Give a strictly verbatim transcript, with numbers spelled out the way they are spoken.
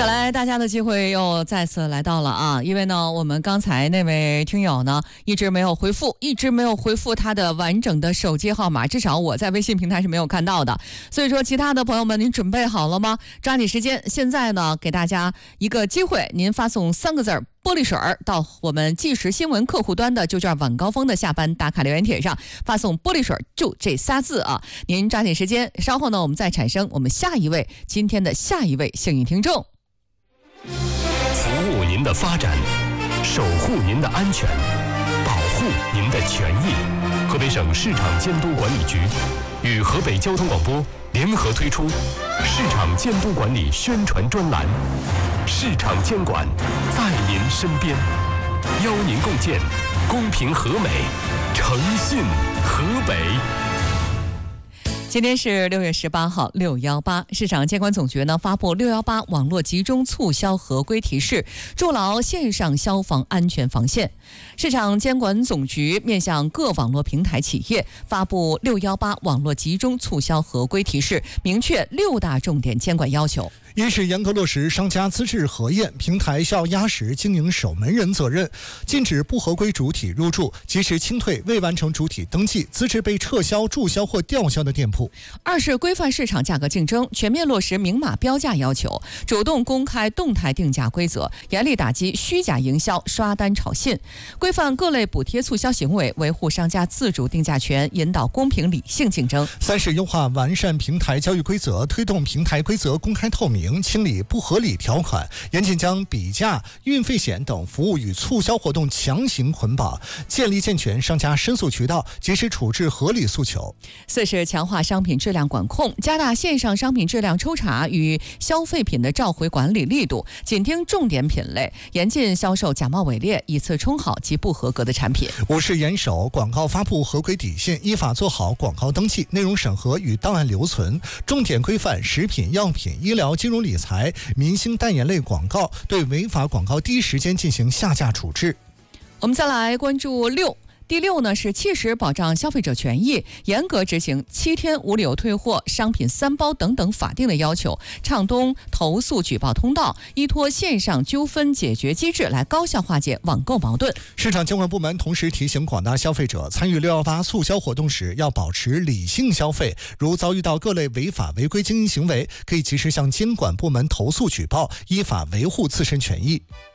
看来大家的机会又再次来到了啊！因为呢，我们刚才那位听友呢一直没有回复，一直没有回复他的完整的手机号码，至少我在微信平台是没有看到的。所以说，其他的朋友们，您准备好了吗？抓紧时间，现在呢，给大家一个机会，您发送三个字儿。玻璃水儿到我们即时新闻客户端的就券晚高峰的下班打卡留言帖上发送玻璃水就这仨字啊，您抓紧时间，稍后呢我们再产生我们下一位今天的下一位幸运听众。 服务您的发展，守护您的安全，保护您的权益。河北省市场监督管理局与河北交通广播联合推出市场监督管理宣传专栏，市场监管在您身边，邀您共建公平和美、诚信河北。 今天是六月十八号，六幺八，市场监管总局呢发布六幺八网络集中促销合规提示，筑牢线上消防安全防线。市场监管总局面向各网络平台企业发布六幺八网络集中促销合规提示，明确六大重点监管要求。 一是严格落实商家资质核验，平台需要压实经营守门人责任，禁止不合规主体入驻，及时清退未完成主体登记、资质被撤销、注销或吊销的店铺。 二是规范市场价格竞争，全面落实明码标价要求，主动公开动态定价规则，严厉打击虚假营销、刷单炒信，规范各类补贴促销行为，维护商家自主定价权，引导公平理性竞争。 三是优化完善平台交易规则，推动平台规则公开透明，清理不合理条款，严禁将比价、运费险等服务与促销活动强行捆绑，建立健全商家申诉渠道，及时处置合理诉求。 四是强化商品质量管控，加大线上商品质量抽查与消费品的召回管理力度，紧盯重点品类，严禁销售假冒伪劣、以次充好及不合格的产品。 五是严守广告发布合规底线，依法做好广告登记、内容审核与档案留存，重点规范食品、药品、医疗、金融理财、明星代言类广告，对违法广告第一时间进行下架处置。 我们再来关注六。第六呢是切实保障消费者权益，严格执行七天无理由退货、商品三包等等法定的要求，畅通投诉举报通道，依托线上纠纷解决机制来高效化解网购矛盾。 市场监管部门同时提醒广大消费者，参与六幺八促销活动时要保持理性消费，如遭遇到各类违法违规经营行为，可以及时向监管部门投诉举报，依法维护自身权益。